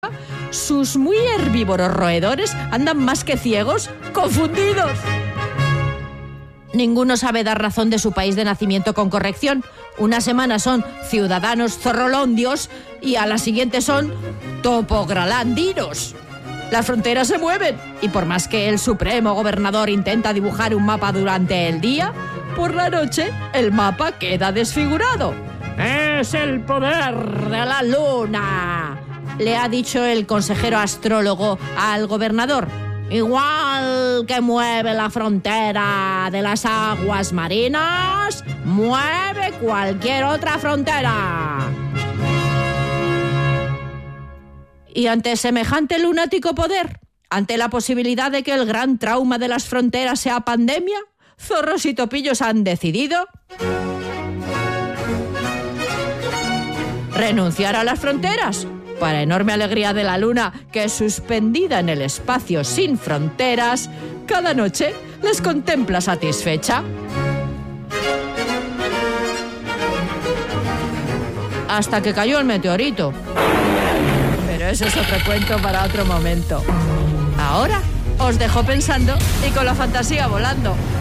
sus muy herbívoros roedores andan más que ciegos, confundidos. Ninguno sabe dar razón de su país de nacimiento con corrección. Una semana son ciudadanos zorrolondios y a la siguiente son topogralandinos. Las fronteras se mueven y por más que el supremo gobernador intenta dibujar un mapa durante el día, por la noche el mapa queda desfigurado. ¡Es el poder de la luna!, le ha dicho el consejero astrólogo al gobernador. Igual que mueve la frontera de las aguas marinas, mueve cualquier otra frontera. Y ante semejante lunático poder, ante la posibilidad de que el gran trauma de las fronteras sea pandemia, zorros y topillos han decidido renunciar a las fronteras. Para enorme alegría de la luna, que suspendida en el espacio sin fronteras, cada noche les contempla satisfecha. Hasta que cayó el meteorito. Pero eso es otro cuento para otro momento. Ahora os dejo pensando y con la fantasía volando.